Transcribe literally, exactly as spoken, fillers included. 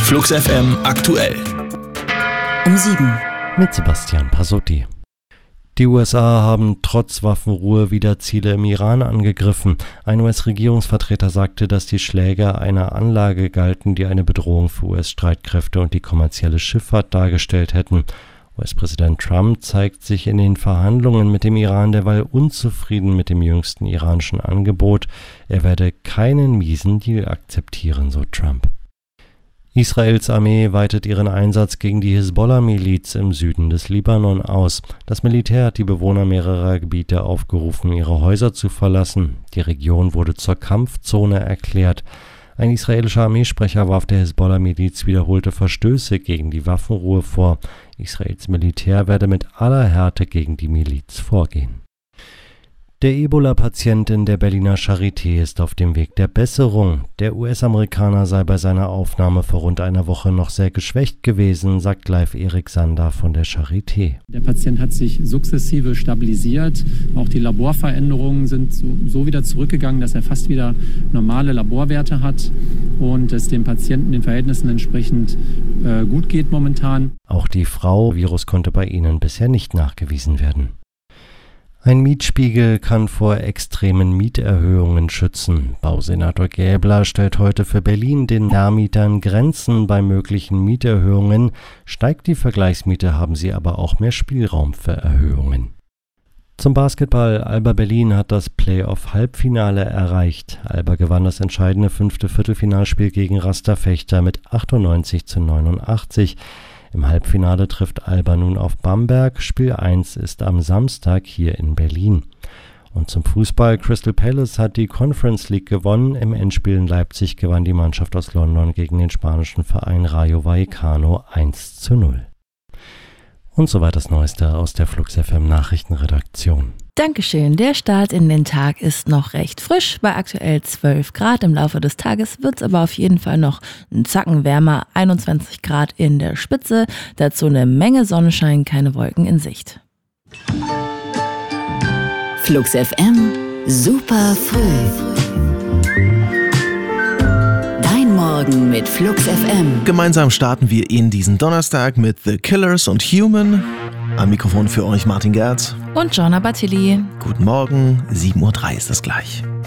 Flux F M aktuell. Um sieben. Mit Sebastian Pasotti. Die U S A haben trotz Waffenruhe wieder Ziele im Iran angegriffen. Ein U S-Regierungsvertreter sagte, dass die Schläge einer Anlage galten, die eine Bedrohung für U S-Streitkräfte und die kommerzielle Schifffahrt dargestellt hätten. U S-Präsident Trump zeigt sich in den Verhandlungen mit dem Iran derweil unzufrieden mit dem jüngsten iranischen Angebot. Er werde keinen miesen Deal akzeptieren, so Trump. Israels Armee weitet ihren Einsatz gegen die Hisbollah-Miliz im Süden des Libanon aus. Das Militär hat die Bewohner mehrerer Gebiete aufgerufen, ihre Häuser zu verlassen. Die Region wurde zur Kampfzone erklärt. Ein israelischer Armeesprecher warf der Hisbollah-Miliz wiederholte Verstöße gegen die Waffenruhe vor. Israels Militär werde mit aller Härte gegen die Miliz vorgehen. Der Ebola-Patient in der Berliner Charité ist auf dem Weg der Besserung. Der U S-Amerikaner sei bei seiner Aufnahme vor rund einer Woche noch sehr geschwächt gewesen, sagt live Erik Sander von der Charité. Der Patient hat sich sukzessive stabilisiert. Auch die Laborveränderungen sind so, so wieder zurückgegangen, dass er fast wieder normale Laborwerte hat und es dem Patienten den Verhältnissen entsprechend äh, gut geht momentan. Auch die Frau Virus konnte bei ihnen bisher nicht nachgewiesen werden. Ein Mietspiegel kann vor extremen Mieterhöhungen schützen. Bausenator Gäbler stellt heute für Berlin den Vermietern Grenzen bei möglichen Mieterhöhungen. Steigt die Vergleichsmiete, haben sie aber auch mehr Spielraum für Erhöhungen. Zum Basketball. Alba Berlin hat das Playoff-Halbfinale erreicht. Alba gewann das entscheidende fünfte Viertelfinalspiel gegen Raster Fechter mit achtundneunzig zu neunundachtzig. Im Halbfinale trifft Alba nun auf Bamberg. Spiel eins ist am Samstag hier in Berlin. Und zum Fußball. Crystal Palace hat die Conference League gewonnen. Im Endspiel in Leipzig gewann die Mannschaft aus London gegen den spanischen Verein Rayo Vallecano eins zu null. Und soweit das Neueste aus der Flux F M Nachrichtenredaktion. Dankeschön. Der Start in den Tag ist noch recht frisch, bei aktuell zwölf Grad. Im Laufe des Tages wird es aber auf jeden Fall noch einen Zacken wärmer, einundzwanzig Grad in der Spitze. Dazu eine Menge Sonnenschein, keine Wolken in Sicht. Flux F M, super früh. Dein Morgen mit Flux F M. Gemeinsam starten wir in diesen Donnerstag mit The Killers und Human. Am Mikrofon für euch Martin Gerz und Jonna Battilli. Guten Morgen, sieben Uhr drei ist es gleich.